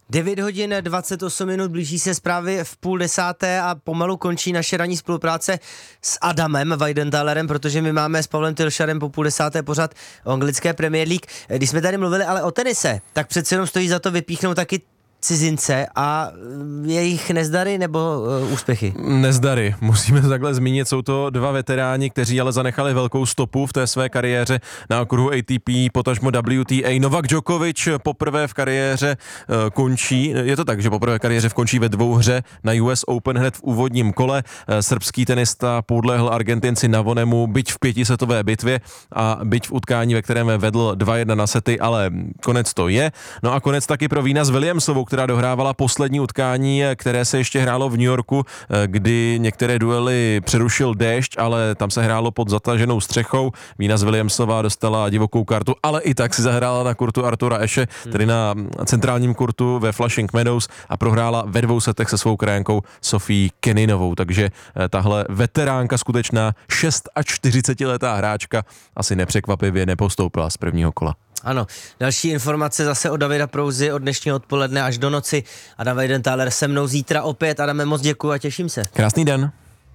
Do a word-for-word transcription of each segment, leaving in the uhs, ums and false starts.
devět hodin dvacet osm minut, blíží se zprávy v půl desáté a pomalu končí naše ranní spolupráce s Adamem Weidenthalerem, protože my máme s Pavlem Tylšarem po půl desáté pořad o anglické Premier League. Když jsme tady mluvili ale o tenise, tak přece jenom stojí za to vypíchnout taky cizince a jejich nezdary nebo uh, úspěchy? Nezdary, musíme to takhle zmínit, jsou to dva veteráni, kteří ale zanechali velkou stopu v té své kariéře na okruhu A T P, potažmo W T A. Novak Djokovic poprvé v kariéře uh, končí, je to tak, že poprvé v kariéře končí ve dvouhře na U S Open hned v úvodním kole. Uh, srbský tenista podlehl Argentinci Navonemu, byť v pětisetové bitvě a byť v utkání, ve kterém vedl dva jedna na sety, ale konec to je. No a konec taky pro Venus Williamsovou, která dohrávala poslední utkání, které se ještě hrálo v New Yorku, kdy některé duely přerušil déšť, ale tam se hrálo pod zataženou střechou. Venus Williamsová dostala divokou kartu, ale i tak si zahrála na kurtu Artura Ashe, tedy na centrálním kurtu ve Flushing Meadows a prohrála ve dvou setech se svou krajankou Sophie Keninovou. Takže tahle veteránka, skutečná čtyřicetišestiletá hráčka, asi nepřekvapivě nepostoupila z prvního kola. Ano, další informace zase od Davida Prouzy od dnešního odpoledne až do noci. Adam Weidenthaler se mnou zítra opět. Adame, moc děkuju a těším se. Krásný den.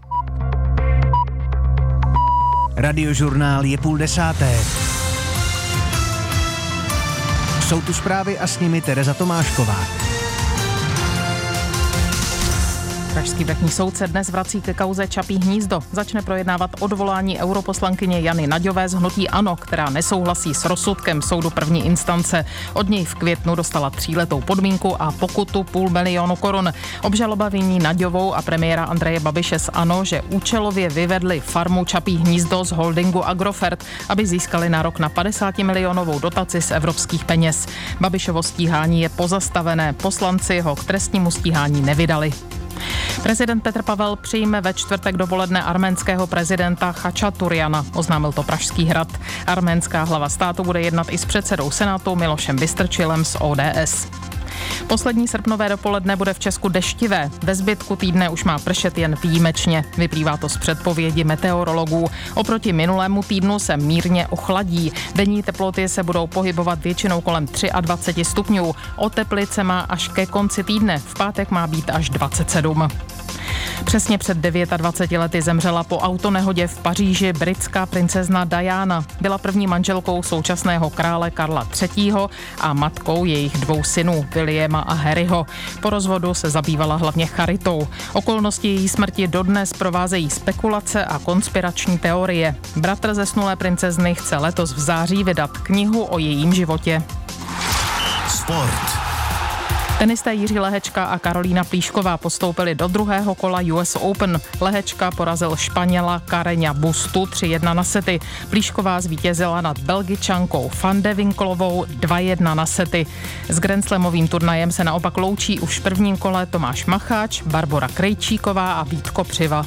Radiožurnál je půl desáté. Jsou tu zprávy a s nimi Tereza Tomášková. Pražský vrchní soud se dnes vrací ke kauze Čapí hnízdo. Začne projednávat odvolání europoslankyně Jany Naďové z hnutí ANO, která nesouhlasí s rozsudkem soudu první instance. Od něj v květnu dostala tříletou podmínku a pokutu půl milionu korun. Obžaloba viní Naďovou a premiéra Andreje Babiše z ANO, že účelově vyvedli farmu Čapí hnízdo z holdingu Agrofert, aby získali nárok na padesátimilionovou dotaci z evropských peněz. Babišovo stíhání je pozastavené, poslanci ho k trestnímu stíhání nevydali. Prezident Petr Pavel přijme ve čtvrtek dopoledne arménského prezidenta Chačaturiana, oznámil to Pražský hrad. Arménská hlava státu bude jednat i s předsedou Senátu Milošem Vystrčilem z O D S. Poslední srpnové dopoledne bude v Česku deštivé. Ve zbytku týdne už má pršet jen výjimečně. Vyplývá to z předpovědi meteorologů. Oproti minulému týdnu se mírně ochladí. Denní teploty se budou pohybovat většinou kolem dvacet tři stupňů. O teplice má až ke konci týdne. V pátek má být až dvacet sedm. Přesně před dvaceti devíti lety zemřela po autonehodě v Paříži britská princezna Diana. Byla první manželkou současného krále Karla třetího a matkou jejich dvou synů, Williama a Harryho. Po rozvodu se zabývala hlavně charitou. Okolnosti její smrti dodnes provázejí spekulace a konspirační teorie. Bratr zesnulé princezny chce letos v září vydat knihu o jejím životě. Sport. Tenisté Jiří Lehečka a Karolína Plíšková postoupili do druhého kola U S Open. Lehečka porazil Španěla Carreña Bustu tři jedna na sety. Plíšková zvítězila nad Belgičankou Van de Winkelovou dva jedna na sety. S grandslamovým turnajem se naopak loučí už v prvním kole Tomáš Macháč, Barbora Krejčíková a Vítko Přiva.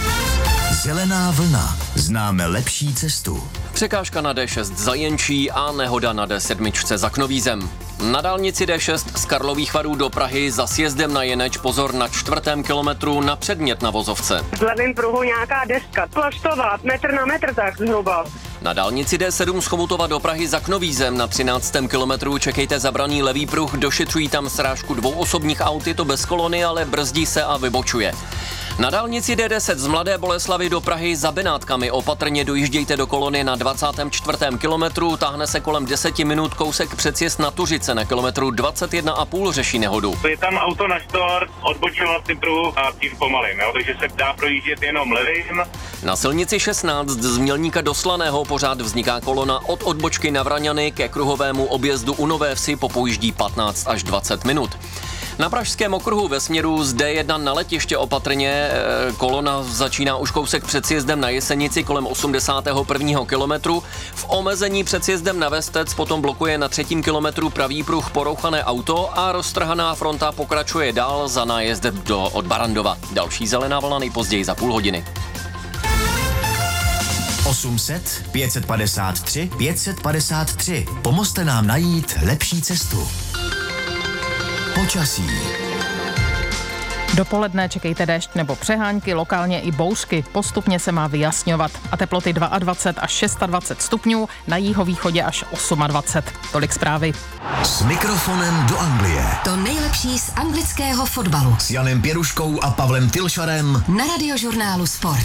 Zelená vlna. Známe lepší cestu. Překážka na D šest za Jenčí a nehoda na D sedm za Knovízem. Na dálnici D šest z Karlových Varů do Prahy za sjezdem na Jeneč pozor na čtvrtém kilometru na předmět na vozovce. V levém pruhu nějaká deska, plastová, metr na metr tak zhruba. Na dálnici D sedm z Chomutova do Prahy za Knovízem na třináctém kilometru čekejte zabraný levý pruh, došetřují tam srážku dvou osobních aut, je to bez kolony, ale brzdí se a vybočuje. Na dálnici D deset z Mladé Boleslavi do Prahy za Benátkami opatrně dojíždějte do kolony na dvacátém čtvrtém kilometru, táhne se kolem deseti minut kousek předsjezd na Tuřice na kilometru dvacet jedna a půl řeší nehodu. Je tam auto na štor, odbočovat si pruh a tím pomalým, jo? Takže se dá projíždět jenom levým. Na silnici šestnáct z Mělníka do Slaného pořád vzniká kolona od odbočky na Vraňany ke kruhovému objezdu u Nové Vsi, popojíždí patnáct až dvacet minut. Na pražském okruhu ve směru z D jedna na letiště opatrně kolona začíná už kousek před sjezdem na Jesenici kolem osmdesátého prvního kilometru. V omezení před sjezdem na Vestec potom blokuje na třetím kilometru pravý pruh porouchané auto a roztrhaná fronta pokračuje dál za nájezdem do od Barandova. Další zelená vlna nejpozději za půl hodiny. osm set pět set padesát tři pět set padesát tři. Pomozte nám najít lepší cestu. Počasí. Dopoledne čekejte déšť nebo přehánky, lokálně i bouřky. Postupně se má vyjasňovat. A teploty dvacet dva až dvacet šest stupňů, na jihovýchodě až dvacet osm. Tolik zprávy. S mikrofonem do Anglie. To nejlepší z anglického fotbalu. S Janem Pěruškou a Pavlem Tylšarem. Na Radiožurnálu Sport.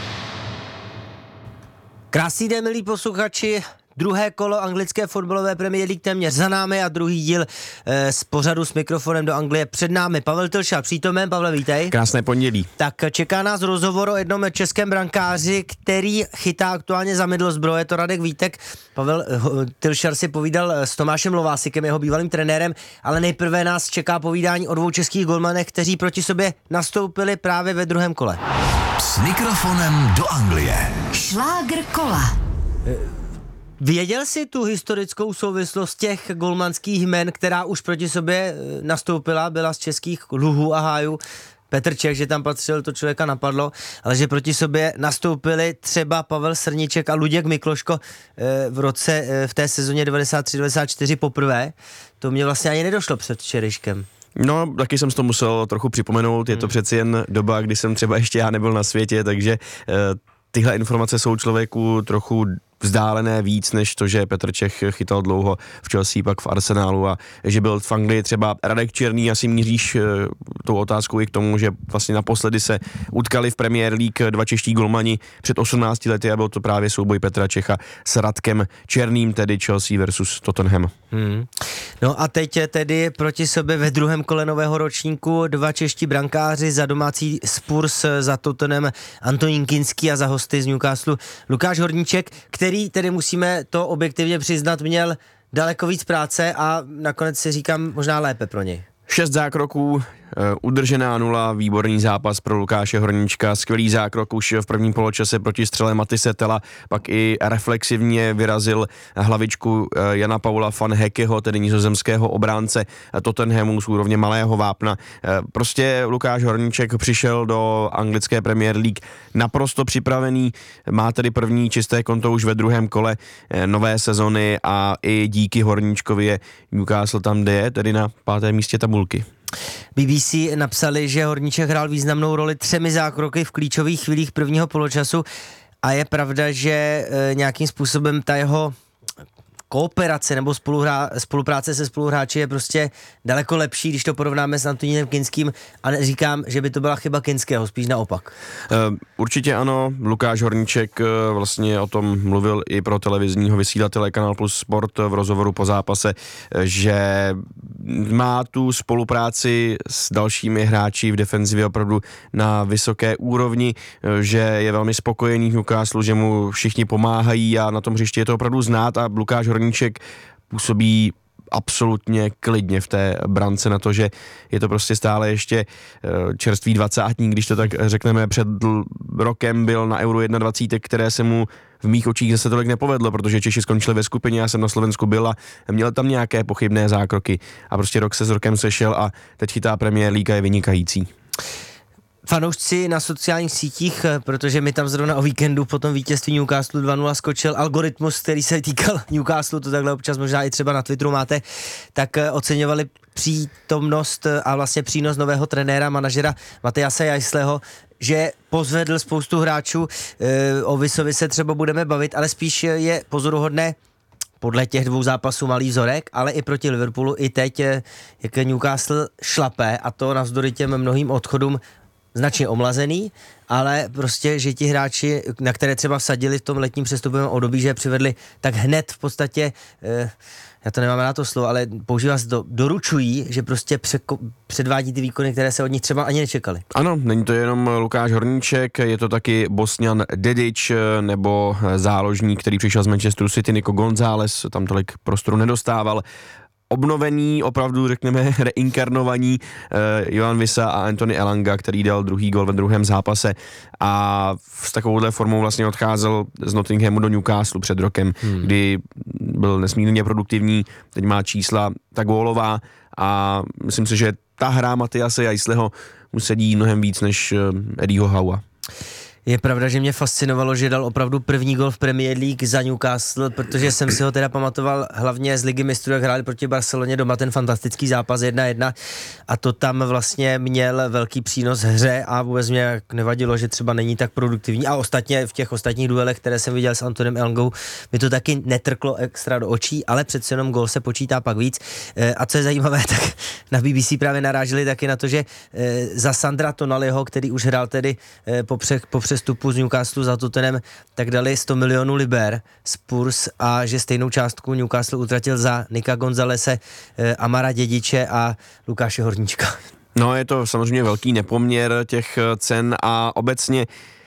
Krásný den, milí posluchači. Druhé kolo anglické fotbalové Premier League téměř za námi a druhý díl e, z pořadu s mikrofonem do Anglie před námi. Pavel Tylšar přítomen. Pavle, vítej. Krásné pondělí. Tak čeká nás rozhovor o jednom českém brankáři, který chytá aktuálně za Middlesbrough, je to Radek Vítek. Pavel Tylšar si povídal s Tomášem Lovásikem, jeho bývalým trenérem, ale nejprve nás čeká povídání o dvou českých golmanech, kteří proti sobě nastoupili právě ve druhém kole. S mikrofonem do Anglie. Šlágr kola. Věděl jsi tu historickou souvislost těch golmanských jmen, která už proti sobě nastoupila, byla z českých luhů a hájů? Petr Čech, že tam patřil, to člověka napadlo, ale že proti sobě nastoupili třeba Pavel Srniček a Luděk Mikloško v roce, v té sezóně devadesát tři devadesát čtyři poprvé, to mě vlastně ani nedošlo před včerejškem. No, taky jsem to musel trochu připomenout, je to hmm. přeci jen doba, kdy jsem třeba ještě já nebyl na světě, takže uh, tyhle informace jsou člověku trochu vzdálené víc, než to, že Petr Čech chytal dlouho v Chelsea, pak v Arsenálu a že byl v Anglii třeba Radek Černý. Asi míříš e, tou otázkou i k tomu, že vlastně naposledy se utkali v Premier League dva čeští golmani před osmnácti lety a byl to právě souboj Petra Čecha s Radkem Černým, tedy Chelsea versus Tottenham. Hmm. No a teď je tedy proti sobě ve druhém kole nového ročníku dva čeští brankáři, za domácí Spurs, za Tottenham Antonín Kinský a za hosty z Newcastle Lukáš Horníček, který tedy musíme to objektivně přiznat, měl daleko víc práce a nakonec si říkám možná lépe pro něj. Šest zákroků, udržená nula, výborný zápas pro Lukáše Horníčka, skvělý zákrok už v prvním poločase proti střele Matise Tella, pak i reflexivně vyrazil hlavičku Jana Paula van Hekeho, tedy nizozemského obránce Tottenhamu z úrovně malého vápna. Prostě Lukáš Horníček přišel do anglické Premier League naprosto připravený, má tedy první čisté konto už ve druhém kole nové sezony a i díky Horníčkovi je Newcastle tam, kde je, tedy na pátém místě tabulky. B B C napsali, že Horníček hrál významnou roli třemi zákroky v klíčových chvílích prvního poločasu a je pravda, že e, nějakým způsobem ta jeho kooperace nebo spoluhrá, spolupráce se spoluhráči je prostě daleko lepší, když to porovnáme s Antonínem Kinským a neříkám, že by to byla chyba Kinského, spíš naopak. Uh, určitě ano, Lukáš Horníček uh, vlastně o tom mluvil i pro televizního vysílatele Kanal Plus Sport v rozhovoru po zápase, uh, že má tu spolupráci s dalšími hráči v defenzivě opravdu na vysoké úrovni, uh, že je velmi spokojený v Newcastle, že mu všichni pomáhají a na tom hřišti je to opravdu znát a Lukáš Horníček působí absolutně klidně v té brance na to, že je to prostě stále ještě čerstvý dvacátník, když to tak řekneme. Před rokem byl na Euro dvacet jedna, které se mu v mých očích zase tolik nepovedlo, protože Češi skončili ve skupině, já jsem na Slovensku byl a měl tam nějaké pochybné zákroky a prostě rok se s rokem sešel a teď chytá Premier League a je vynikající. Fanoušci na sociálních sítích, protože mi tam zrovna o víkendu po tom vítězství Newcastle dva nula skočil algoritmus, který se týkal Newcastle, to takhle občas možná i třeba na Twitteru máte, tak oceňovali přítomnost a vlastně přínos nového trenéra, manažera Matyase Jaisleho, že pozvedl spoustu hráčů, o Visovi se třeba budeme bavit, ale spíš je pozoruhodné podle těch dvou zápasů malý vzorek, ale i proti Liverpoolu, i teď, jak Newcastle šlape a to navzdory těm mnohým odchodům značně omlazený, ale prostě, že ti hráči, na které třeba vsadili v tom letním přestupovém období, že je přivedli, tak hned v podstatě, eh, já to nemám rád to slovo, ale používá se to, doručují, že prostě překo, předvádí ty výkony, které se od nich třeba ani nečekali. Ano, není to jenom Lukáš Horníček, je to taky Bosňan Dedič nebo záložník, který přišel z Manchesteru City, Nico González, tam tolik prostoru nedostával. Obnovený, opravdu řekneme reinkarnovaní eh, Johan Visa a Anthony Elanga, který dal druhý gol ve druhém zápase a s takovouhle formou vlastně odcházel z Nottinghamu do Newcastle před rokem, hmm. kdy byl nesmírně produktivní, teď má čísla ta gólová a myslím si, že ta hra Matyase Jaisleho mu sedí mnohem víc než Eddieho Howa. Je pravda, že mě fascinovalo, že dal opravdu první gol v Premier League za Newcastle, protože jsem si ho teda pamatoval hlavně z Ligy mistrů, jak hráli proti Barceloně doma ten fantastický zápas jedna jedna a to tam vlastně měl velký přínos hře a vůbec mě nevadilo, že třeba není tak produktivní a ostatně v těch ostatních duelech, které jsem viděl s Antonem Elangou, mi to taky netrklo extra do očí, ale přece jenom gol se počítá pak víc. A co je zajímavé, tak na B B C právě naráželi taky na to, že za Sandra Tonaliho, který už hrál tedy po, pře- po přestupu z Newcastle za Tottenham, tak dali sto milionů liber Spurs a že stejnou částku Newcastle utratil za Nika Gonzalese, Amara Dědiče a Lukáše Horníčka. No, je to samozřejmě velký nepoměr těch cen a obecně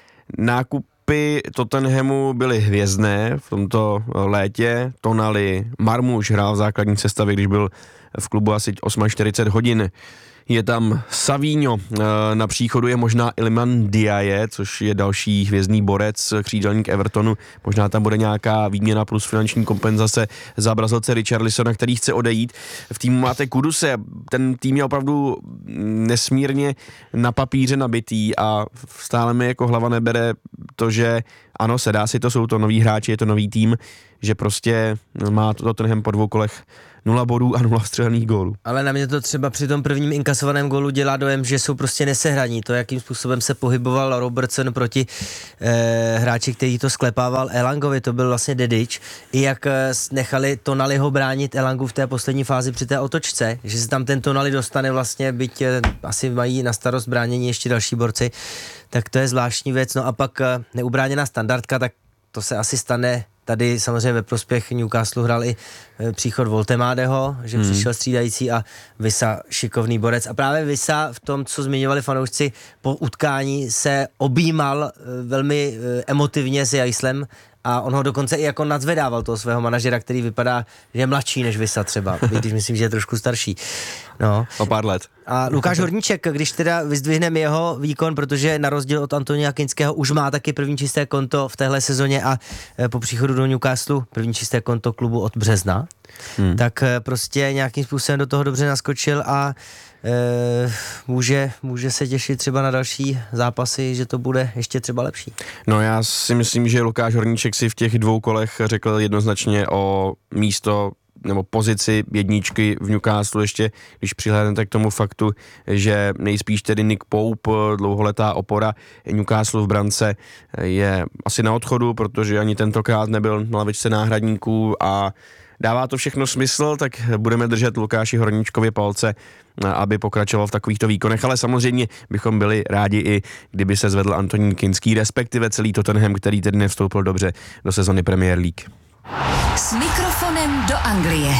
nákupy Tottenhamu byly hvězdné v tomto létě. Tonali, Marmouš hrál v základní sestavě, když byl v klubu asi čtyřicet osm hodin. Je tam Savinho, na příchodu je možná Iliman Ndiaye, což je další hvězdný borec, křídelník Evertonu. Možná tam bude nějaká výměna plus finanční kompenzace za Brazilce Richarlisona, který chce odejít. V týmu máte Kuduse, ten tým je opravdu nesmírně na papíře nabitý a stále mi jako hlava nebere to, že ano, sedá si to, jsou to noví hráči, je to nový tým, že prostě má to Tottenham po dvou kolech nula bodů a nula vstřelených gólů. Ale na mě to třeba při tom prvním inkasovaném gólu dělá dojem, že jsou prostě nesehraní. To, jakým způsobem se pohyboval Robertson proti eh, hráči, který to sklepával Elangovi, to byl vlastně Dedič. I jak eh, nechali Tonaliho bránit Elangu v té poslední fázi při té otočce, že se tam ten Tonali dostane vlastně, byť eh, asi mají na starost bránění ještě další borci, tak to je zvláštní věc. No a pak eh, neubráněná standardka, tak to se asi stane. Tady samozřejmě ve prospěch Newcastle hrál i příchod Voltemádeho, že hmm. přišel střídající a Visa šikovný borec. A právě Visa v tom, co zmiňovali fanoušci, po utkání se objímal velmi emotivně s Jaislem a on ho dokonce i jako nadzvedával toho svého manažera, který vypadá, že je mladší než Visa třeba, když myslím, že je trošku starší. No. O pár let. A Lukáš Horníček, když teda vyzdvihneme jeho výkon, protože na rozdíl od Antonia Kinského už má taky první čisté konto v téhle sezóně a po příchodu do Newcastle první čisté konto klubu od března, hmm. tak prostě nějakým způsobem do toho dobře naskočil a e, může, může se těšit třeba na další zápasy, že to bude ještě třeba lepší. No já si myslím, že Lukáš Horníček si v těch dvou kolech řekl jednoznačně o místo nebo pozici jedničky v Newcastle ještě, když přihlédnete k tomu faktu, že nejspíš tedy Nick Pope, dlouholetá opora Newcastle v brance, je asi na odchodu, protože ani tentokrát nebyl na lavičce náhradníků a dává to všechno smysl, tak budeme držet Lukáši Horníčkovi palce, aby pokračoval v takovýchto výkonech, ale samozřejmě bychom byli rádi i kdyby se zvedl Antonín Kinský, respektive celý Tottenham, který tedy nevstoupil dobře do sezony Premier League. S mikrofonem do Anglie.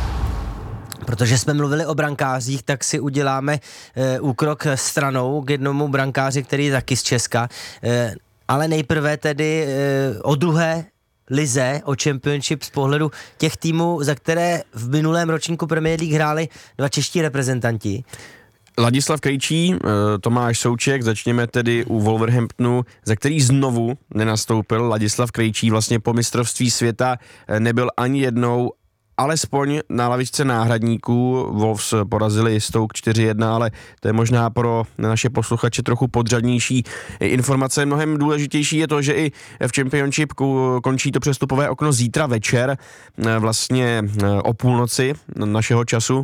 Protože jsme mluvili o brankářích, tak si uděláme e, úkrok stranou k jednomu brankáři, který je taky z Česka. E, ale nejprve tedy e, o druhé lize, o Championship z pohledu těch týmů, za které v minulém ročníku Premier League hráli dva čeští reprezentanti. Ladislav Krejčí, Tomáš Souček, začněme tedy u Wolverhamptonu, za který znovu nenastoupil. Ladislav Krejčí vlastně po mistrovství světa nebyl ani jednou, alespoň na lavičce náhradníků. Wolves porazili Stoke čtyři jedna, ale to je možná pro naše posluchače trochu podřadnější informace. Mnohem důležitější je to, že i v Championship končí to přestupové okno zítra večer, vlastně o půlnoci našeho času.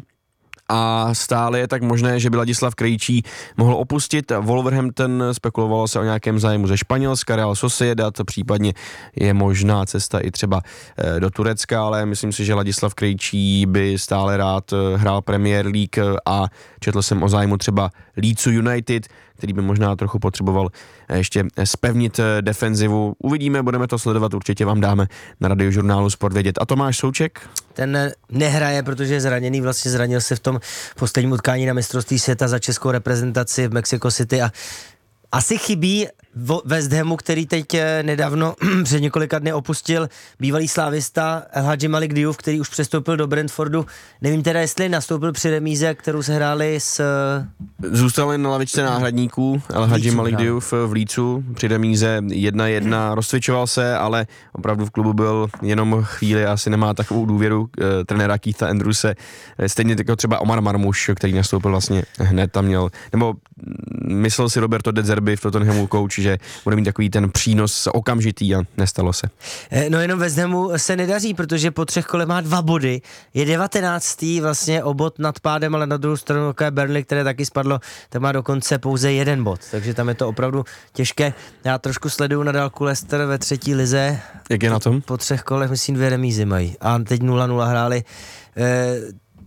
A stále je tak možné, že by Ladislav Krejčí mohl opustit Wolverhampton, spekulovalo se o nějakém zájmu ze Španělska, Real Sociedad, případně je možná cesta i třeba do Turecka, ale myslím si, že Ladislav Krejčí by stále rád hrál Premier League a četl jsem o zájmu třeba Leedsu United, který by možná trochu potřeboval ještě zpevnit defenzivu. Uvidíme, budeme to sledovat, určitě vám dáme na Radiožurnálu Sport vědět. A Tomáš Souček? Ten nehraje, protože je zraněný, vlastně zranil se v tom posledním utkání na mistrovství světa za českou reprezentaci v Mexico City a asi chybí West Hamu, který teď nedávno před několika dny opustil bývalý slávista El Hadji Malik Diouf, který už přestoupil do Brentfordu. Nevím teda, jestli nastoupil při remíze, kterou se hráli s... Zůstal na lavičce náhradníků El Hadji Malik Diouf v Leedsu při remíze jedna jedna. Rozcvičoval se, ale opravdu v klubu byl jenom chvíli, asi nemá takovou důvěru e, trenéra Keitha Andrewse. E, stejně jako třeba Omar Marmouš, který nastoupil vlastně hned tam měl, nebo myslel si Roberto De Zerbi v Tottenhamu coach, že bude mít takový ten přínos okamžitý a nestalo se. No jenom West Hamu se nedaří, protože po třech kolech má dva body, je devatenáctý vlastně o bod nad pádem, ale na druhou stranu je Burnley, které taky spadlo, tak má dokonce pouze jeden bod, takže tam je to opravdu těžké. Já trošku sleduju na dálku Leicester ve třetí lize. Jak je na tom? Po třech kolech myslím dvě remízy mají a teď nula nula hráli. Eh,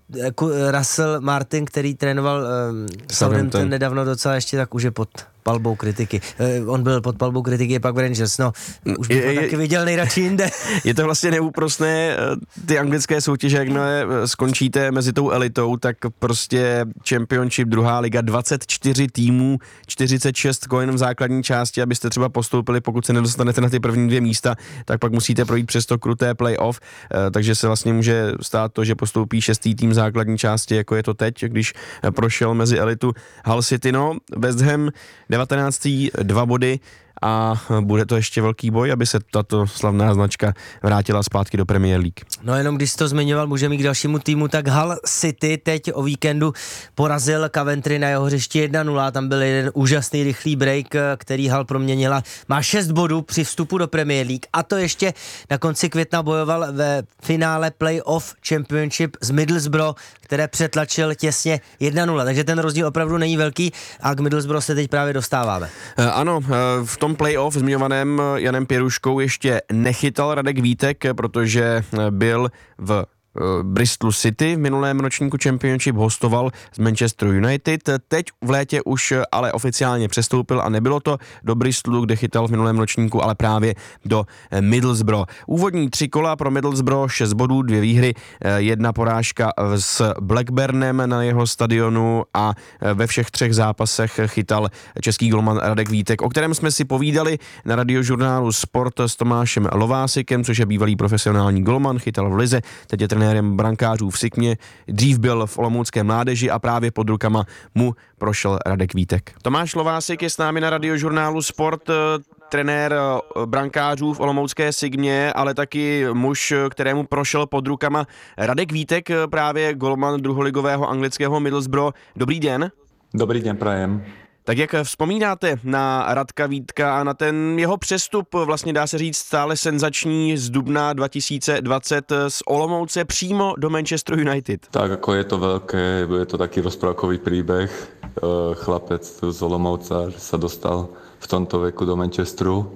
Russell Martin, který trénoval um, Southampton nedávno docela ještě, tak už je pod palbou kritiky. Uh, on byl pod palbou kritiky, pak v Rangers, no, už bych ho taky viděl nejradši jinde. Je to vlastně neúprosné, ty anglické soutěže, jakmile skončíte mezi tou elitou, tak prostě Championship, druhá liga, dvacet čtyři týmů, čtyřicet šest kolen v základní části, abyste třeba postoupili, pokud se nedostanete na ty první dvě místa, tak pak musíte projít přes to kruté playoff, takže se vlastně může stát to, že postoupí šestý tým základní části, jako je to teď, když prošel mezi elitu Hull City. No, West Ham devatenáctý dva body a bude to ještě velký boj, aby se tato slavná značka vrátila zpátky do Premier League. No jenom když jsi to zmiňoval, můžeme jít k dalšímu týmu, tak Hull City teď o víkendu porazil Coventry na jeho hřišti jedna nula, tam byl jeden úžasný rychlý break, který Hull proměnila, má šest bodů při vstupu do Premier League a to ještě na konci května bojoval ve finále Playoff Championship z Middlesbrough, které přetlačil těsně jedna nula, takže ten rozdíl opravdu není velký a k Middlesbrough se teď právě dostáváme. Ano, v tom playoff zmiňovaném Janem Pěruškou ještě nechytal Radek Vítek, protože byl v Bristolu City v minulém ročníku Championship, hostoval z Manchester United. Teď v létě už ale oficiálně přestoupil a nebylo to do Bristolu, kde chytal v minulém ročníku, ale právě do Middlesbrough. Úvodní tři kola pro Middlesbrough, šest bodů, dvě výhry, jedna porážka s Blackburnem na jeho stadionu a ve všech třech zápasech chytal český golman Radek Vítek, o kterém jsme si povídali na radiožurnálu Sport s Tomášem Lovásikem, což je bývalý profesionální golman, chytal v lize, teď je trenérem brankářů v Sikmě, dřív byl v olomoucké mládeži a právě pod rukama mu prošel Radek Vítek. Tomáš Lovásik je s námi na radiožurnálu Sport, trenér brankářů v olomoucké Sigmě, ale taky muž, kterému prošel pod rukama Radek Vítek, právě golman druholigového anglického Middlesbrough. Dobrý den. Dobrý den, prajem. Tak jak vzpomínáte na Radka Vítka a na ten jeho přestup, vlastně dá se říct stále senzační z dubna dva tisíce dvacet z Olomouce přímo do Manchester United? Tak ako je to veľké, je to taký rozprávkový príbeh. Chlapec z Olomouca, že sa dostal v tomto veku do Manchesteru.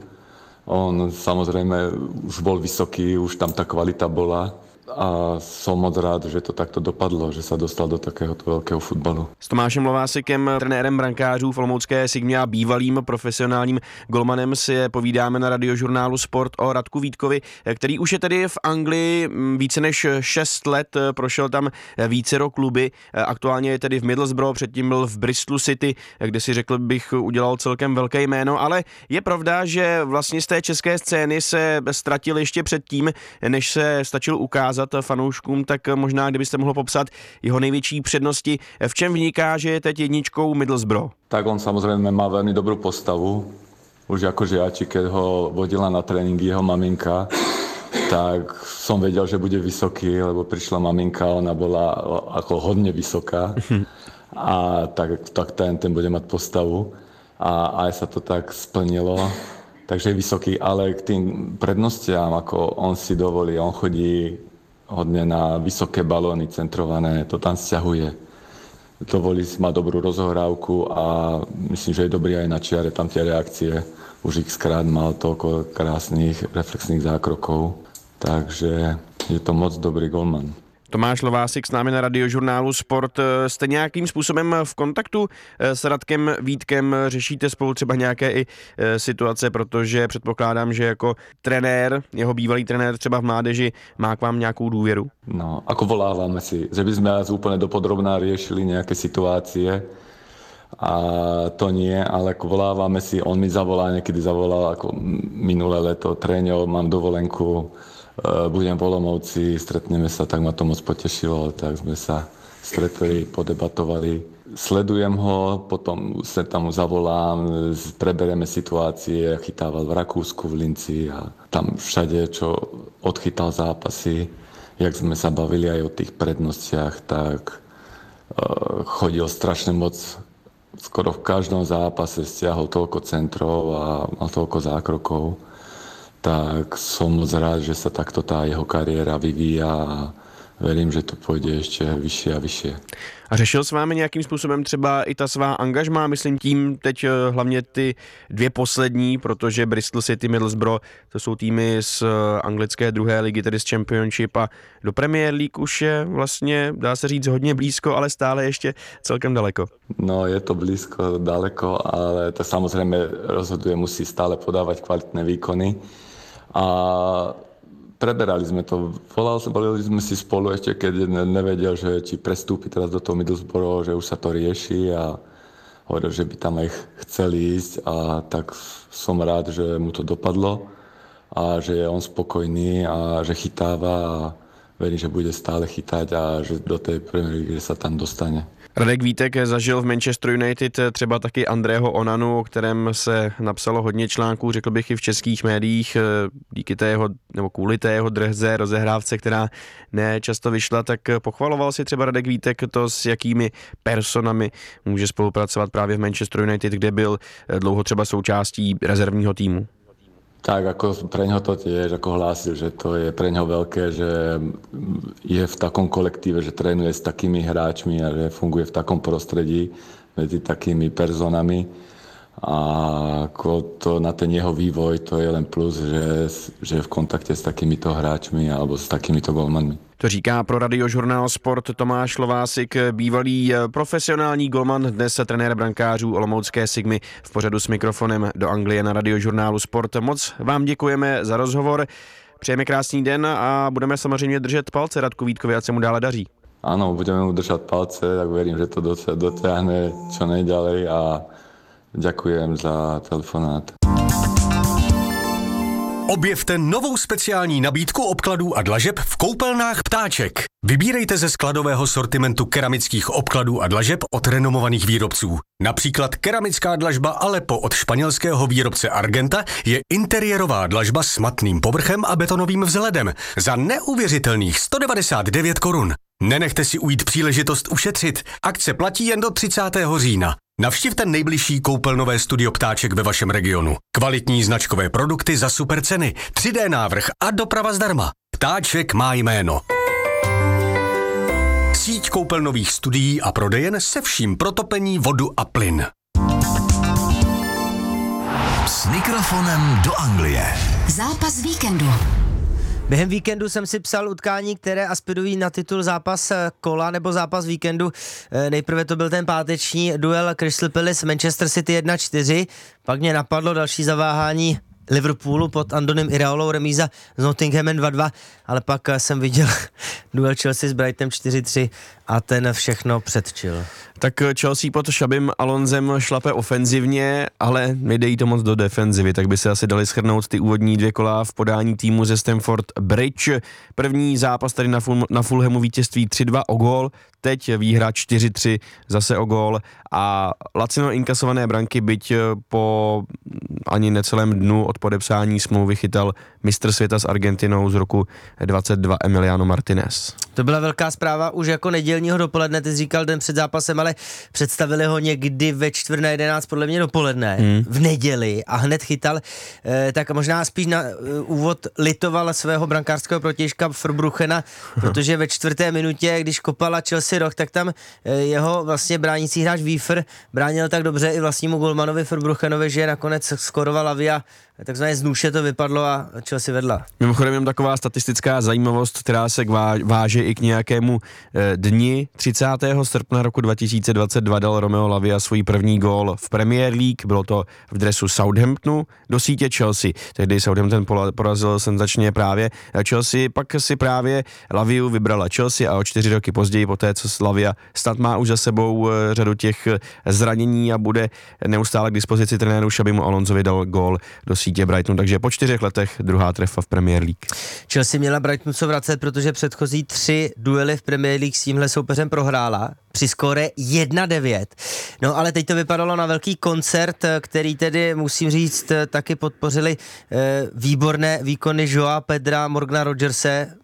On samozrejme už bol vysoký, už tam tá kvalita bola. A som moc rád, že to takto dopadlo, že sa dostal do takéhoto veľkého futbalu. S Tomášem Lovásikem, trenérem brankářů v olomoucké Sigmě a bývalým profesionálním golmanem si povídáme na radiožurnálu Sport o Radku Vítkovi, který už je tedy v Anglii více než šest let, prošel tam vícero kluby, aktuálně je tedy v Middlesbrough, předtím byl v Bristolu City, kde si řekl bych udělal celkem velké jméno, ale je pravda, že vlastně z té české scény se ztratil ještě předtím, než se stačil ukázat fanouškům, tak možná kdybyste mohl popsat jeho největší přednosti, v čem vniká, že je teď jedničkou Middlesbrough? Tak on samozrejme má veľmi dobrú postavu. Už ako žiači, keď ho vodila na tréningy jeho maminka, tak som vedel, že bude vysoký, lebo prišla maminka, ona bola ako hodne vysoká a tak, tak ten, ten bude mať postavu a aj sa to tak splnilo. Takže je vysoký, ale k tým prednostiam, ako on si dovolí, on chodí hodne na vysoké balóny centrované, to tam sťahuje. Dovolí si, má dobrú rozohrávku a myslím, že je dobrý aj na čiare, tam tie reakcie. Už x-krát mal toľko krásnych reflexných zákrokov, takže je to moc dobrý golman. Tomáš Lovásik s námi na radiožurnálu Sport. Jste nějakým způsobem v kontaktu s Radkem Vítkem? Řešíte spolu třeba nějaké i situace, protože předpokládám, že jako trenér, jeho bývalý trenér třeba v mládeži, má k vám nějakou důvěru? No, ako volávame si, že by sme úplne dopodrobná riešili nejaké situácie a to nie, ale ako volávame si, on mi zavolá, niekedy zavolal ako minulé leto, tréňo, mám dovolenku, budem v Olomouci, stretneme sa, tak ma to moc potešilo, tak sme sa stretli, podebatovali. Sledujem ho, potom sa tam zavolám, prebereme situácie, chytával v Rakúsku, v Linci a tam všade, čo odchytal zápasy, jak sme sa bavili aj o tých prednostiach, tak chodil strašne moc skoro v každom zápase stiahol toľko centrov a mal toľko zákrokov, tak som moc rád, že sa takto tá jeho kariéra vyvíja a verím, že to pôjde ešte vyššie a vyššie. A řešil s vámi nějakým způsobem třeba i ta svá angažmá, myslím tím teď hlavně ty dvě poslední, protože Bristol City, Middlesbrough, to jsou týmy z anglické druhé ligy, tedy z Championship, a do Premier League už je vlastně, dá se říct, hodně blízko, ale stále ještě celkem daleko. No, je to blízko, daleko, ale to samozrejme rozhoduje, musí stále podávať kvalitné výkony. A preberali sme to, volali, volali sme si spolu ešte, keď nevedel, že či prestúpi teraz do toho Middlesbrough, že už sa to rieši a hovoril, že by tam aj chceli ísť a tak som rád, že mu to dopadlo a že je on spokojný a že chytáva a verím, že bude stále chytať a že do tej Premier League sa tam dostane. Radek Vítek zažil v Manchester United třeba taky Andrého Onanu, o kterém se napsalo hodně článků, řekl bych i v českých médiích, díky té jeho, nebo kvůli té jeho drze rozehrávce, která ne často vyšla, tak pochvaloval si třeba Radek Vítek to, s jakými personami může spolupracovat právě v Manchester United, kde byl dlouho třeba součástí rezervního týmu. Tak, ako pre ňoho to tiež, ako hlásil, že to je pre ňoho veľké, že je v takom kolektíve, že trénuje s takými hráčmi a že funguje v takom prostredí medzi takými personami. A ako to na ten jeho vývoj to je len plus, že, že je v kontakte s takýmito hráčmi alebo s takýmito golmanmi. To říká pro Radiožurnál Sport Tomáš Lovásik, bývalý profesionální golman, dnes trenér brankářů olomoucké Sigmy v pořadu S mikrofonem do Anglie na Radiožurnálu Sport. Moc vám děkujeme za rozhovor, přejeme krásný den a budeme samozřejmě držet palce Radku Vítkovi, ať se mu dále daří. Áno, budeme mu držať palce, tak verím, že to dotiahne čo nejďalej a ďakujem za telefonát. Objevte novou speciální nabídku obkladů a dlažeb v koupelnách Ptáček. Vybírejte ze skladového sortimentu keramických obkladů a dlažeb od renomovaných výrobců. Například keramická dlažba Aleppo od španělského výrobce Argenta je interiérová dlažba s matným povrchem a betonovým vzhledem za neuvěřitelných sto devadesát devět korun. Nenechte si ujít příležitost ušetřit. Akce platí jen do třicátého října. Navštivte nejbližší koupelnové studio Ptáček ve vašem regionu. Kvalitní značkové produkty za super ceny, tři dé návrh a doprava zdarma. Ptáček má jméno. Síť koupelnových studií a prodejen se vším pro topení, vodu a plyn. S mikrofonem do Anglie. Zápas víkendu. Během víkendu jsem si psal utkání, které aspirují na titul zápas kola nebo zápas víkendu. Nejprve to byl ten páteční duel Crystal Palace Manchester City jedna čtyři, pak mě napadlo další zaváhání Liverpoolu pod Andonem Iraolou, remíza s Nottinghamem dva dva, ale pak jsem viděl duel Chelsea s Brightonem čtyři tři a ten všechno předčil. Tak Chelsea pod Xabim Alonsem šlape ofenzivně, ale nejde jí to moc do defenzivy, tak by se asi dali shrnout ty úvodní dvě kola v podání týmu ze Stamford Bridge. První zápas tady na, Ful- na Fulhamu vítězství tři dva o gól, teď výhra čtyři tři zase o gól a lacino inkasované branky, byť po ani necelém dnu od podepsání smlouvy chytal mistr světa s Argentinou z roku dvacet dva Emiliano Martinez. To byla velká zpráva už jako nedělního dopoledne, ty jsi říkal den před zápasem, ale představili ho někdy ve čtvrt na jedenáct, podle mě dopoledne, hmm. v neděli a hned chytal, eh, tak možná spíš na eh, úvod litoval svého brankářského protějška Verbruchena, protože ve čtvrté minutě, když kopala Chelsea roh, tak tam eh, jeho vlastně bránící hráč Wiefer bránil tak dobře i vlastnímu golmanovi Verbruchenovi, že nakonec skoroval Lavia, takzvané z nůše to vypadlo a Chelsea vedla. Mimochodem jen taková statistická zajímavost, která se váže i k nějakému eh, dni. třicátého srpna roku dva tisíce dvacet dva dal Romeo Lavia svůj první gól v Premier League, bylo to v dresu Southamptonu do sítě Chelsea. Tehdy Southampton porazil senzačně právě Chelsea, pak si právě Laviu vybrala Chelsea a o čtyři roky později, poté co Lavia snad má už za sebou eh, řadu těch zranění a bude neustále k dispozici trenéru Xabimu Alonsovi, dal gól do sítě Brightonu, takže po čtyřech letech druhá trefa v Premier League. Chelsea měla Brightonu co vracet, protože předchozí tři duely v Premier League s tímhle soupeřem prohrála při skóre jedna devět. No ale teď to vypadalo na velký koncert, který tedy, musím říct, taky podpořili eh, výborné výkony Joa Pedra, Morgana Rodgerse,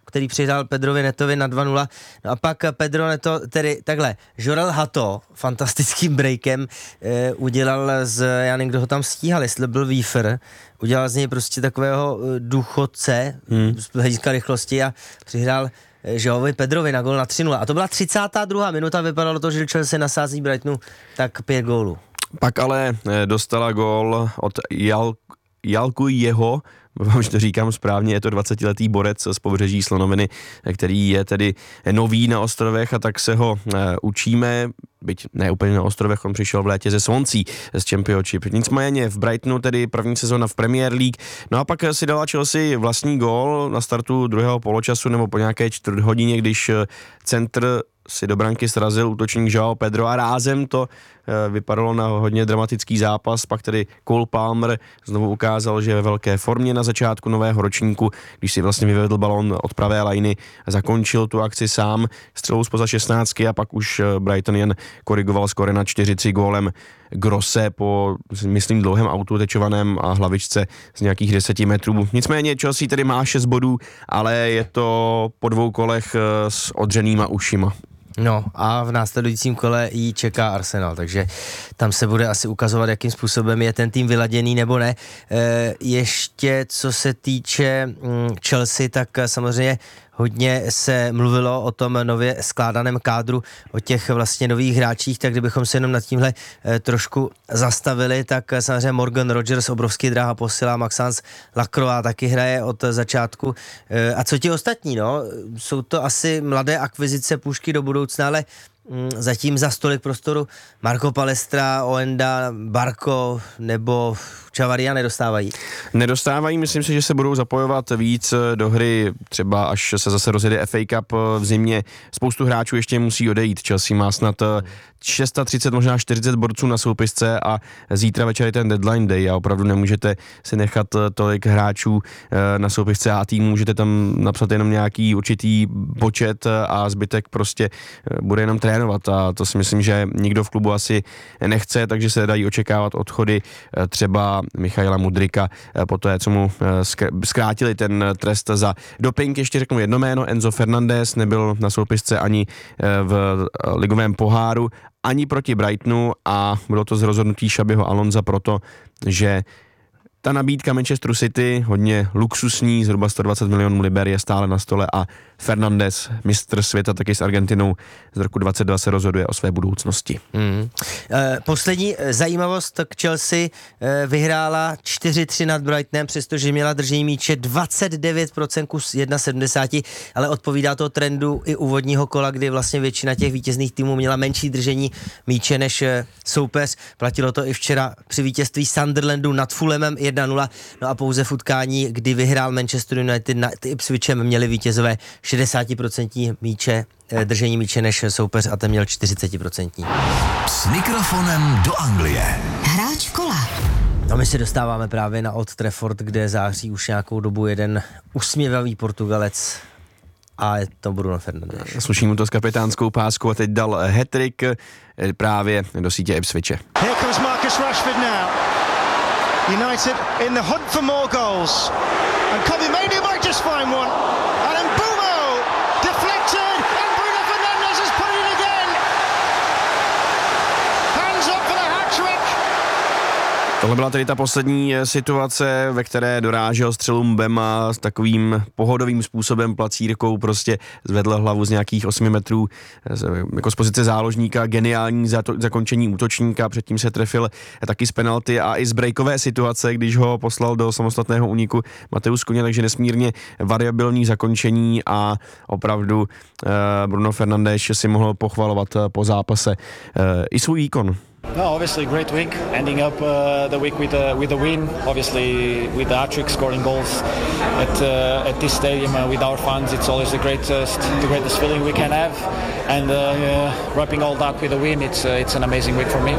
který přihrál Pedrovi Netovi na dva nula. No a pak Pedro Neto, tedy takhle, Jorel Hato fantastickým breakem eh, udělal z, já nevím, kdo ho tam stíhal, jestli byl Wiefer, udělal z něj prostě takového důchodce hmm. z hlediska rychlosti a přihrál Joaovi Pedrovi na gól na tři nula. A to byla třicátá druhá minuta, vypadalo to, že Chelsea nasází Brightonu tak pět gólů. Pak ale dostala gól od Jal, Jalku jeho, vám to říkám správně, je to dvacetiletý borec z pobřeží Slonoviny, který je tedy nový na ostrovech a tak se ho e, učíme, byť ne úplně na ostrovech, on přišel v létě ze Swansea z Championship. Nicméně v Brightonu tedy první sezóna v Premier League, no a pak si dala Chelsea vlastní gól na startu druhého poločasu nebo po nějaké čtvrt hodině, když centr si do branky srazil útočník Joao Pedro a rázem to e, vypadalo na hodně dramatický zápas, pak tedy Cole Palmer znovu ukázal, že je ve velké formě na začátku nového ročníku, když si vlastně vyvedl balón od pravé lajny, zakončil tu akci sám střelou zpoza šestnáctky a pak už Brighton jen korigoval skóre na čtyři tři gólem Grosse po, myslím, dlouhém autu tečovaném a hlavičce z nějakých deseti metrů. Nicméně Chelsea tedy má šest bodů, ale je to po dvou kolech s odřenýma ušima. No a v následujícím kole jí čeká Arsenal, takže tam se bude asi ukazovat, jakým způsobem je ten tým vyladěný nebo ne. E, ještě co se týče mm, Chelsea, tak samozřejmě hodně se mluvilo o tom nově skládaném kádru, o těch vlastně nových hráčích, tak kdybychom se jenom nad tímhle e, trošku zastavili, tak samozřejmě Morgan Rogers, obrovský dráha posila, Maxence Lacroix taky hraje od začátku. E, a co ti ostatní, no? Jsou to asi mladé akvizice, pušky do budoucna, ale mm, zatím za stolik prostoru Marco Palestra, Oenda, Barco nebo Čavaria nedostávají. Nedostávají, myslím si, že se budou zapojovat víc do hry, třeba až se zase rozjede F A Cup v zimě. Spoustu hráčů ještě musí odejít. Chelsea má snad třicet šest, možná čtyřicet borců na soupisce a zítra večer je ten deadline day a opravdu nemůžete si nechat tolik hráčů na soupisce a týmu, můžete tam napsat jenom nějaký určitý počet a zbytek prostě bude jenom trénovat a to si myslím, že nikdo v klubu asi nechce, takže se dají očekávat odchody třeba Michaila Mudryka po té, co mu zkrátili ten trest za doping. Ještě řeknu jedno jméno, Enzo Fernandez nebyl na soupisce ani v ligovém poháru, ani proti Brightonu a bylo to z rozhodnutí Xabiho Alonza proto, že ta nabídka Manchesteru City, hodně luxusní, zhruba sto dvacet milionů liber je stále na stole a Fernandez, mistr světa taky s Argentinou z roku dvacet dva se rozhoduje o své budoucnosti. Mm. E, poslední zajímavost k Chelsea, e, vyhrála čtyři tři nad Brightonem, přestože měla držení míče dvacet devět procent kus jedna sedmdesát, ale odpovídá to trendu i úvodního kola, kdy vlastně většina těch vítězných týmů měla menší držení míče než soupeř. Platilo to i včera při vítězství Sunderlandu nad Fulhamem jedna nula, no a pouze v utkání, kdy vyhrál Manchester United nad Ipswichem, měli vítězové šedesát procent míče, držení míče než soupeř a ten měl čtyřicet procent. S mikrofonem do Anglie. Hráč kola. No my se dostáváme právě na Old Trafford, kde září už nějakou dobu jeden usměvavý Portugalec a je to Bruno Fernandes. Sluší mu to s kapitánskou páskou a teď dal hat-trick právě do sítě Ipswiche. Here comes Marcus Rashford now. United in the hunt for more goals. And Kobe Mainoo might just find one. And then Bumo deflected and Bruno Fernandes has put it again. Hands up for the hat-trick. Tohle byla tedy ta poslední situace, ve které dorážel střelu Mbema s takovým pohodovým způsobem, placírkou prostě zvedl hlavu z nějakých osmi metrů jako z pozice záložníka, geniální zakončení útočníka, předtím se trefil taky z penalty a i z breakové situace, když ho poslal do samostatného úniku Mateus Cunha, takže nesmírně variabilní zakončení a opravdu Bruno Fernandes si mohl pochvalovat po zápase i svůj výkon. No, obviously great week, ending up uh, the week with a with a win. Obviously with the hat-trick, scoring goals at uh, at this stadium uh, with our fans, it's always the greatest the greatest feeling we can have. And uh, uh, wrapping all that with a win, it's uh, it's an amazing week for me.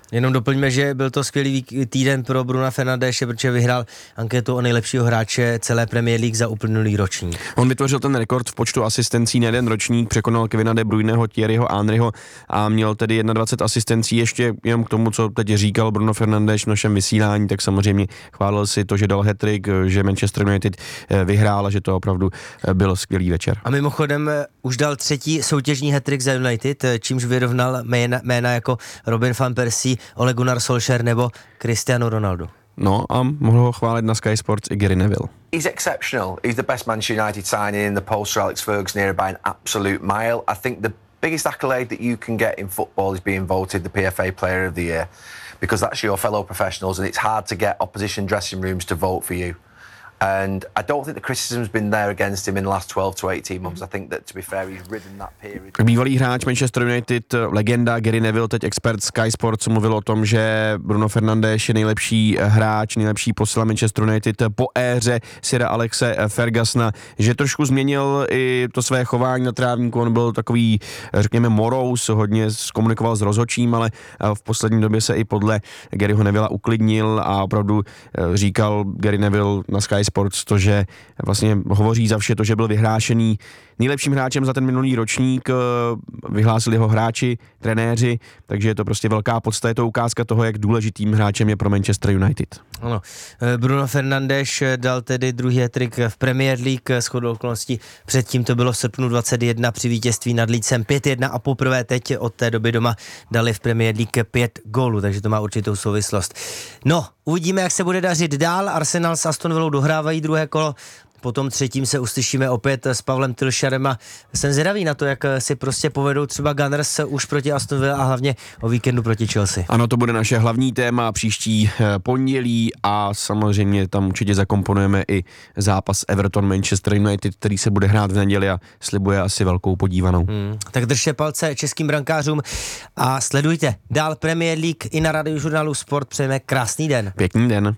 Jenom doplňme, že byl to skvělý týden pro Bruna Fernandéše, protože vyhrál anketu o nejlepšího hráče celé Premier League za uplynulý ročník. On vytvořil ten rekord v počtu asistencí na jeden ročník, překonal Kevina De Bruyneho, Thierryho Henryho a měl tedy dvacet jedna asistencí. Ještě jenom k tomu, co teď říkal Bruno Fernandes v našem vysílání, tak samozřejmě chválil si to, že dal hat-trick, že Manchester United vyhrál a že to opravdu byl skvělý večer. A mimochodem už dal třetí soutěžní hat-trick za United, čímž vyrovnal jména, jména jako Robin van Persie, Ole Gunnar Solskjaer nebo Cristiano Ronaldo. No a mohl ho chválit na Sky Sports i Gary Neville. He's exceptional. He's the best Manchester United signing in the post Alex Ferguson era by an absolute mile. I think the biggest accolade that you can get in football is being voted the P F A Player of the Year, because that's your fellow professionals and it's hard to get opposition dressing rooms to vote for you. And I don't think the criticism's been there against him in the last twelve to eighteen months. I think that, to be fair, he's ridden that period. Bývalý hráč Manchester United, legenda Gary Neville, teď expert Sky Sports, mluvil o tom, že Bruno Fernandes je nejlepší hráč, nejlepší posila Manchester United po éře Sira Alexe Fergusona, že trošku změnil i to své chování na trávníku. On byl takový, řekněme, morous, hodně komunikoval s rozhodčím, ale v poslední době se i podle Garyho Nevilla uklidnil a opravdu říkal Gary Neville na Sky Sports to, že vlastně hovoří za vše to, že byl vyhlášený nejlepším hráčem za ten minulý ročník, vyhlásili ho hráči, trenéři, takže je to prostě velká podsta, je to ukázka toho, jak důležitým hráčem je pro Manchester United. Ano, Bruno Fernandes dal tedy druhý hat-trick v Premier League, shodou okolností předtím to bylo v srpnu dvacet jedna při vítězství nad Leedsem pět jedna a poprvé teď od té doby doma dali v Premier League pět gólů, takže to má určitou souvislost. No, uvidíme, jak se bude dařit dál. Arsenal s Aston Villou dohrávají druhé kolo. Po tom třetím se uslyšíme opět s Pavlem Tylšarem a jsem zvědavý na to, jak si prostě povedou třeba Gunners už proti Aston Villa a hlavně o víkendu proti Chelsea. Ano, to bude naše hlavní téma příští pondělí a samozřejmě tam určitě zakomponujeme i zápas Everton Manchester United, který se bude hrát v neděli a slibuje asi velkou podívanou. Hmm, tak držte palce českým brankářům a sledujte dál Premier League i na Radiožurnálu Sport. Přejeme krásný den. Pěkný den.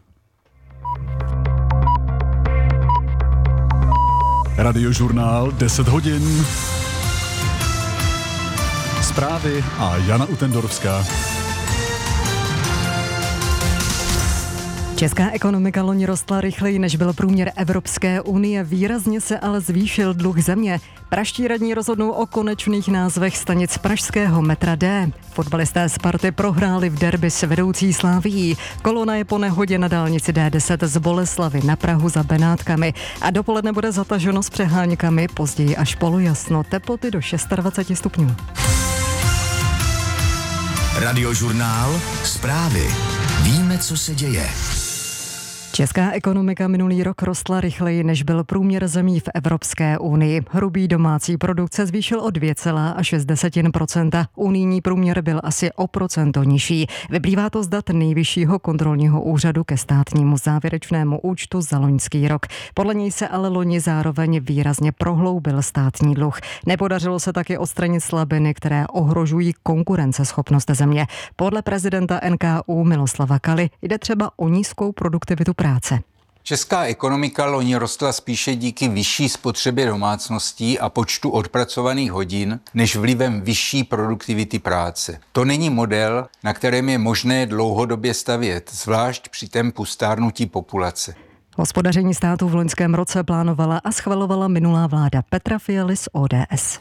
Radiožurnál deset hodin. Zprávy a Jana Utendorská. Česká ekonomika loni rostla rychleji, než byl průměr Evropské unie, výrazně se ale zvýšil dluh země. Pražští radní rozhodnou o konečných názvech stanic pražského metra D. Fotbalisté Sparty prohráli v derby s vedoucí Slavií. Kolona je po nehodě na dálnici D deset z Boleslavy na Prahu za Benátkami a dopoledne bude zataženo s přeháňkami, později až polojasno, teploty do dvacet šest stupňů. Radiožurnál, zprávy. Víme, co se děje. Česká ekonomika minulý rok rostla rychleji, než byl průměr zemí v Evropské unii. Hrubý domácí produkt se zvýšil o dvě celá šest procenta. Unijní průměr byl asi o procento nižší. Vyplývá to z dat Nejvyššího kontrolního úřadu ke státnímu závěrečnému účtu za loňský rok. Podle něj se ale loni zároveň výrazně prohloubil státní dluh. Nepodařilo se taky odstranit slabiny, které ohrožují konkurenceschopnost země. Podle prezidenta N K U Miloslava Kaly jde třeba o nízkou produktivitu práce. Česká ekonomika loni rostla spíše díky vyšší spotřebě domácností a počtu odpracovaných hodin, než vlivem vyšší produktivity práce. To není model, na kterém je možné dlouhodobě stavět, zvlášť při tempu stárnutí populace. Hospodaření státu v loňském roce plánovala a schvalovala minulá vláda Petra Fialy z O D S.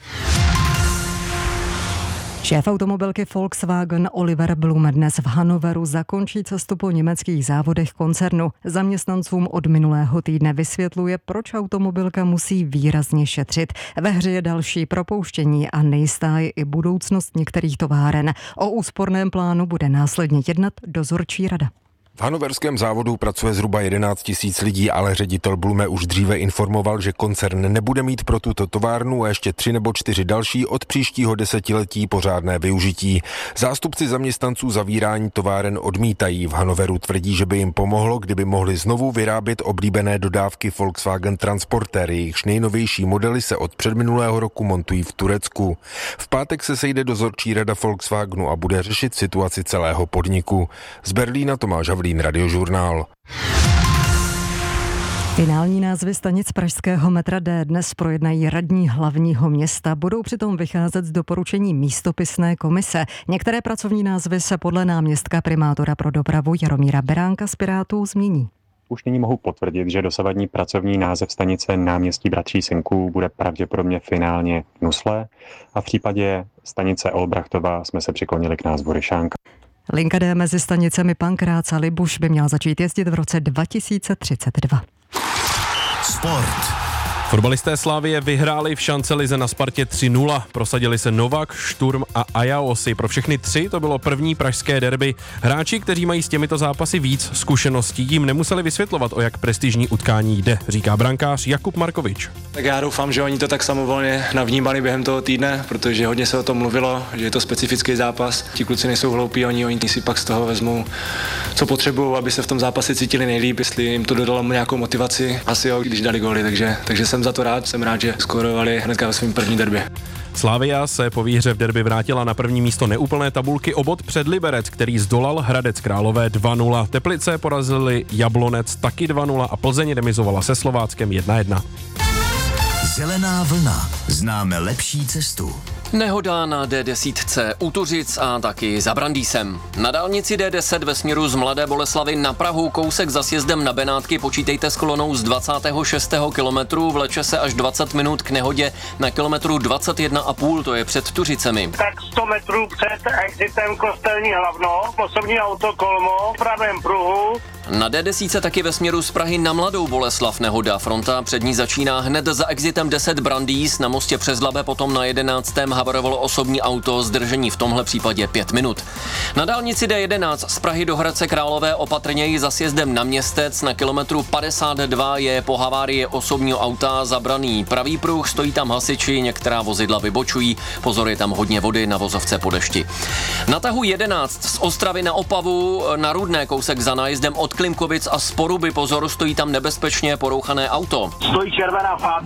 Šéf automobilky Volkswagen Oliver Blume dnes v Hannoveru zakončí cestu po německých závodech koncernu. Zaměstnancům od minulého týdne vysvětluje, proč automobilka musí výrazně šetřit. Ve hře je další propouštění a nejistá je i budoucnost některých továren. O úsporném plánu bude následně jednat dozorčí rada. V hannoverském závodu pracuje zhruba jedenáct tisíc lidí, ale ředitel Blume už dříve informoval, že koncern nebude mít pro tuto továrnu a ještě tři nebo čtyři další od příštího desetiletí pořádné využití. Zástupci zaměstnanců zavírání továren odmítají. V Hannoveru tvrdí, že by jim pomohlo, kdyby mohli znovu vyrábět oblíbené dodávky Volkswagen Transporter. Jejichž nejnovější modely se od předminulého roku montují v Turecku. V pátek se sejde dozorčí rada Volkswagenu a bude řešit situaci celého podniku. Z Berlína Tomáš Havlín, Radiožurnál. Finální názvy stanic pražského metra D dnes projednají radní hlavního města. Budou přitom vycházet z doporučení místopisné komise. Některé pracovní názvy se podle náměstka primátora pro dopravu Jaromíra Beránka z Pirátů změní. Už nyní mohu potvrdit, že dosavadní pracovní název stanice Náměstí bratří Synků bude pravděpodobně finálně Nusle a v případě stanice Olbrachtova jsme se přiklonili k názvu Ryšánka. Linka D mezi stanicemi Pankrác a Libuš by měla začít jezdit v roce dva tisíce třicet dva. Sport. Fotbalisté Slavie vyhráli v šancelize na Spartě tři nula. Prosadili se Novak, Šturm a Ajaosi. Pro všechny tři to bylo první pražské derby. Hráči, kteří mají s těmito zápasy víc zkušeností, jim nemuseli vysvětlovat, o jak prestižní utkání jde, říká brankář Jakub Markovič. Tak já doufám, že oni to tak samovolně navnímali během toho týdne, protože hodně se o tom mluvilo, že je to specifický zápas. Ti kluci nejsou hloupí, oni, oni si pak z toho vezmou, co potřebují, aby se v tom zápase cítili nejlíp, jestli jim to dodalo nějakou motivaci. Asi jo, když dali góly, takže, takže jsem za to rád, jsem rád, že skorovali hnedka ve svém první derbě. Slavia se po výhře v derby vrátila na první místo neúplné tabulky o bod před Liberec, který zdolal Hradec Králové dva nula. Teplice porazili Jablonec taky dva nula a Plzeň remizovala se Slováckem jedna jedna. Zelená vlna. Známe lepší cestu. Nehoda na D deset u Tuřic a taky za Brandýsem. Na dálnici D deset ve směru z Mladé Boleslavi na Prahu kousek za sjezdem na Benátky počítejte s kolonou z dvacátého šestého kilometru, vleče se až dvacet minut k nehodě na kilometru dvacet jedna a půl, to je před Tuřicemi. Tak sto metrů před exitem Kostelní Hlavno, osobní auto Kolmo v pravém pruhu. Na D deset taky ve směru z Prahy na Mladou Boleslav nehoda. Fronta před ní začíná hned za exitem deset Brandýs, na mostě přes Labe potom na jedenáctém havarovalo osobní auto, zdržení v tomhle případě pět minut. Na dálnici D jedenáct z Prahy do Hradce Králové opatrněji za sjezdem na Městec na kilometru padesát dva je po havárii osobního auta zabraný pravý pruh, stojí tam hasiči, některá vozidla vybočují, pozor, je tam hodně vody na vozovce po dešti. Na tahu jedenáct z Ostravy na Opavu na Rudné kousek za nájezdem od Klimkovic a z Poruby, pozor, stojí tam nebezpečně porouchané auto. Stojí červená Fabia